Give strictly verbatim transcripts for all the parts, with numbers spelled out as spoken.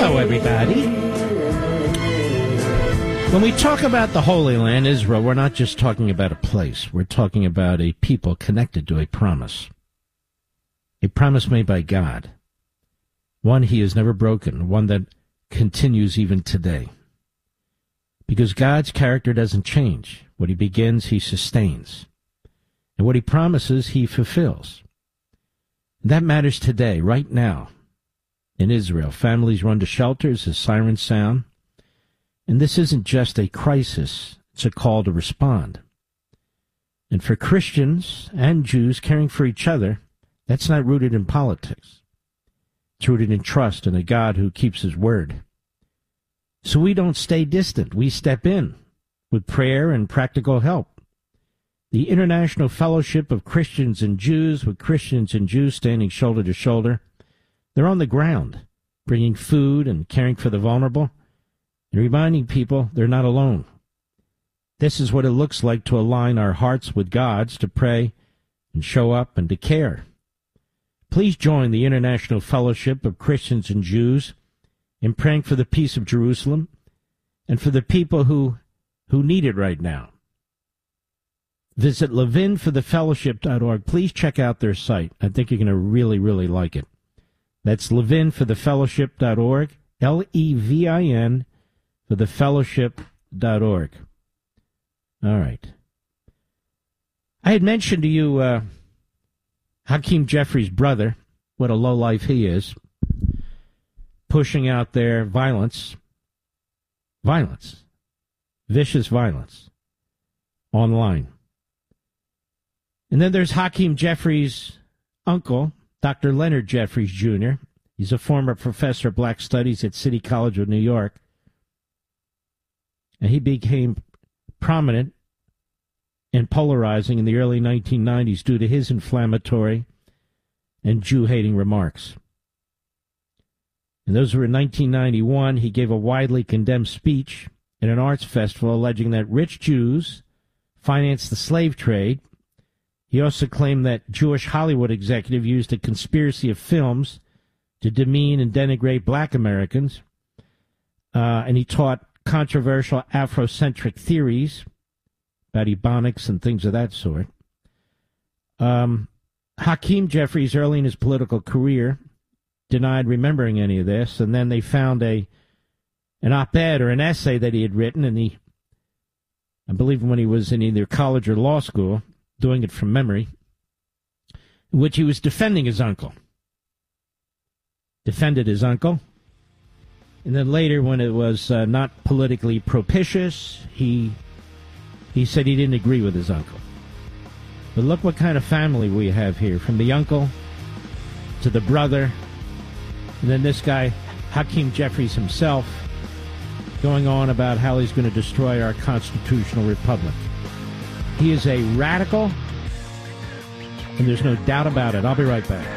Hello, everybody. When we talk about the Holy Land, Israel, we're not just talking about a place. We're talking about a people connected to a promise. A promise made by God. One he has never broken. One that continues even today. Because God's character doesn't change. What he begins, he sustains. And what he promises, he fulfills. That matters today, right now. In Israel, families run to shelters as sirens sound. And this isn't just a crisis, it's a call to respond. And for Christians and Jews caring for each other, that's not rooted in politics. It's rooted in trust in a God who keeps his word. So we don't stay distant. We step in with prayer and practical help. The International Fellowship of Christians and Jews, with Christians and Jews standing shoulder to shoulder, they're on the ground, bringing food and caring for the vulnerable, and reminding people they're not alone. This is what it looks like to align our hearts with God's, to pray and show up and to care. Please join the International Fellowship of Christians and Jews in praying for the peace of Jerusalem and for the people who, who need it right now. Visit levin for the fellowship dot org. Please check out their site. I think you're going to really, really like it. That's levin for the fellowship dot org, L E V I N for the fellowship dot org. All right. I had mentioned to you uh, Hakeem Jeffries' brother, what a lowlife he is, pushing out their violence, violence, vicious violence, online. And then there's Hakeem Jeffries' uncle, Doctor Leonard Jeffries, Junior He's a former professor of black studies at City College of New York. And he became prominent and polarizing in the early nineteen nineties due to his inflammatory and Jew-hating remarks. And those were in nineteen ninety-one. He gave a widely condemned speech at an arts festival alleging that rich Jews financed the slave trade. He also claimed that Jewish Hollywood executive used a conspiracy of films to demean and denigrate black Americans. Uh, and he taught controversial Afrocentric theories about ebonics and things of that sort. Um, Hakeem Jeffries, early in his political career, denied remembering any of this, and then they found a an op-ed or an essay that he had written, and he, I believe when he was in either college or law school, doing it from memory, in which he was defending his uncle. Defended his uncle. And then later, when it was uh, not politically propitious, he he said he didn't agree with his uncle. But look what kind of family we have here, from the uncle to the brother, and then this guy, Hakeem Jeffries himself, going on about how he's going to destroy our constitutional republic. He is a radical, and there's no doubt about it. I'll be right back.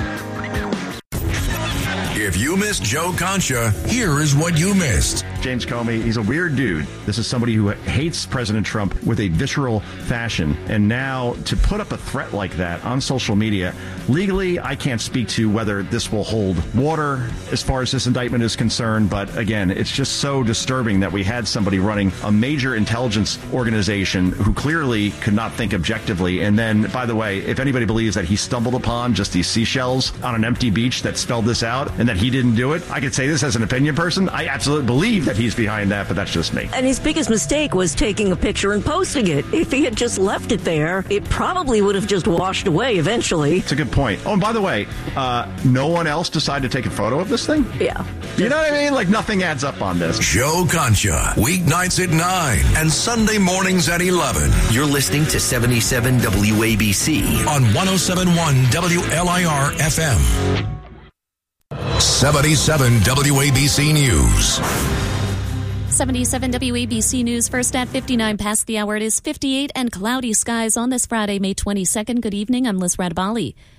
If you missed Joe Concha, here is what you missed. James Comey, he's a weird dude. This is somebody who hates President Trump with a visceral fashion. And now to put up a threat like that on social media, legally, I can't speak to whether this will hold water as far as this indictment is concerned. But again, it's just so disturbing that we had somebody running a major intelligence organization who clearly could not think objectively. And then, by the way, if anybody believes that he stumbled upon just these seashells on an empty beach that spelled this out and that he didn't do it, I could say this as an opinion person. I absolutely believe that he's behind that, but that's just me. And his biggest mistake was taking a picture and posting it. If he had just left it there, it probably would have just washed away eventually. It's a good point. Oh, and by the way, uh, no one else decided to take a photo of this thing? Yeah. You know what I mean? Like, nothing adds up on this. Joe Concha, weeknights at nine and Sunday mornings at eleven. You're listening to seventy-seven W A B C on one oh seven point one W L I R F M. seventy-seven W A B C News. seventy-seven W A B C News, first at fifty-nine past the hour. It is fifty-eight and cloudy skies on this Friday, May twenty-second. Good evening. I'm Liz Radabali.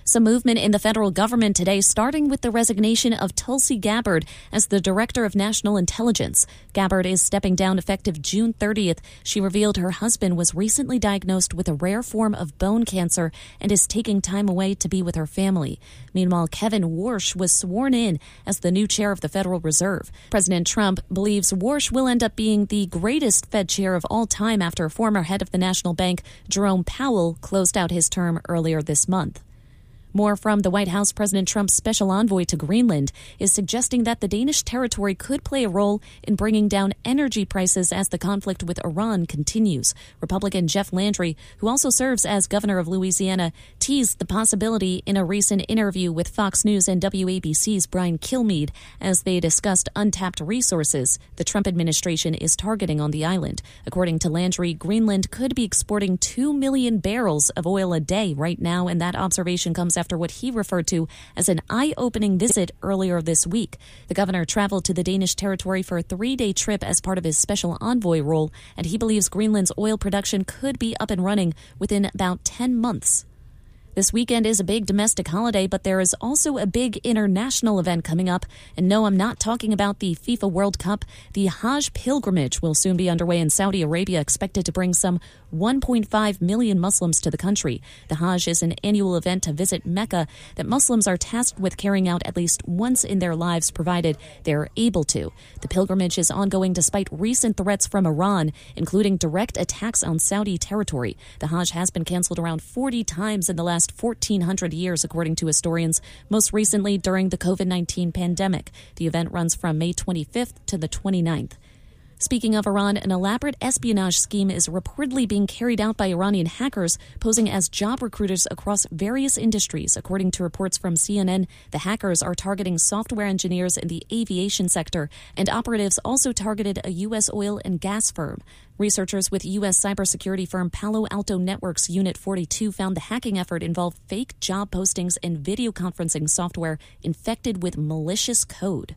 Some movement in the federal government today, starting with the resignation of Tulsi Gabbard as the Director of National Intelligence. Gabbard is stepping down effective June thirtieth. She revealed her husband was recently diagnosed with a rare form of bone cancer and is taking time away to be with her family. Meanwhile, Kevin Warsh was sworn in as the new chair of the Federal Reserve. President Trump believes Warsh will end up being the greatest Fed chair of all time after former head of the National Bank, Jerome Powell, closed out his term earlier this month. More from the White House. President Trump's special envoy to Greenland is suggesting that the Danish territory could play a role in bringing down energy prices as the conflict with Iran continues. Republican Jeff Landry, who also serves as governor of Louisiana, teased the possibility in a recent interview with Fox News and W A B C's Brian Kilmeade as they discussed untapped resources the Trump administration is targeting on the island. According to Landry, Greenland could be exporting two million barrels of oil a day right now, and that observation comes after after what he referred to as an eye-opening visit earlier this week. The governor traveled to the Danish territory for a three-day trip as part of his special envoy role, and he believes Greenland's oil production could be up and running within about ten months. This weekend is a big domestic holiday, but there is also a big international event coming up. And no, I'm not talking about the FIFA World Cup. The Hajj pilgrimage will soon be underway in Saudi Arabia, expected to bring some one point five million Muslims to the country. The Hajj is an annual event to visit Mecca that Muslims are tasked with carrying out at least once in their lives, provided they're able to. The pilgrimage is ongoing despite recent threats from Iran, including direct attacks on Saudi territory. The Hajj has been canceled around forty times in the last fourteen hundred years, according to historians, most recently during the COVID nineteen pandemic. The event runs from May twenty-fifth to the twenty-ninth. Speaking of Iran, an elaborate espionage scheme is reportedly being carried out by Iranian hackers posing as job recruiters across various industries. According to reports from C N N, the hackers are targeting software engineers in the aviation sector, and operatives also targeted a U S oil and gas firm. Researchers with U S cybersecurity firm Palo Alto Networks Unit forty-two found the hacking effort involved fake job postings and video conferencing software infected with malicious code.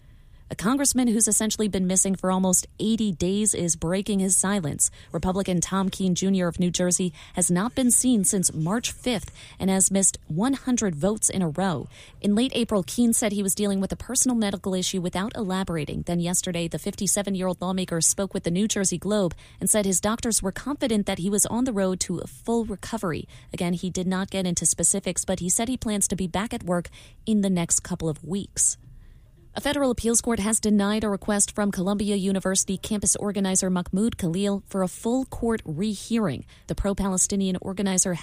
A congressman who's essentially been missing for almost eighty days is breaking his silence. Republican Tom Keene Junior of New Jersey has not been seen since March fifth and has missed one hundred votes in a row. In late April, Keene said he was dealing with a personal medical issue without elaborating. Then yesterday, the fifty-seven-year-old lawmaker spoke with the New Jersey Globe and said his doctors were confident that he was on the road to a full recovery. Again, he did not get into specifics, but he said he plans to be back at work in the next couple of weeks. A federal appeals court has denied a request from Columbia University campus organizer Mahmoud Khalil for a full court rehearing. The pro-Palestinian organizer